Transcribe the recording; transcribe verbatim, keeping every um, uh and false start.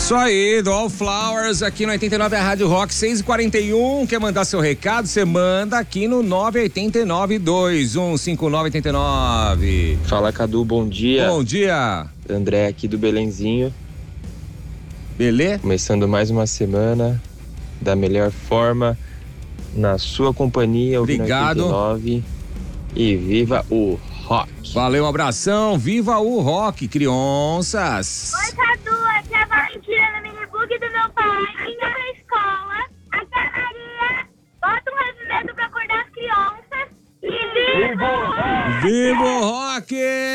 Isso aí, do All Flowers, aqui no oitenta e nove, a Rádio Rock, seis e quarenta e um. Quer mandar seu recado? Você manda aqui no nove oito nove, dois um cinco nove oito nove. Fala, Cadu, bom dia. Bom dia. André aqui do Belenzinho. Beleza? Começando mais uma semana da melhor forma, na sua companhia, obrigado. oitenta e nove. E viva o rock. Valeu, um abração. Viva o rock, crianças. Oi, Cadu, aqui é a Valentina no minibug do meu pai, indo pra escola. Aqui é a Maria, bota um heavy metal pra acordar as crianças. E viva o rock! Viva o rock!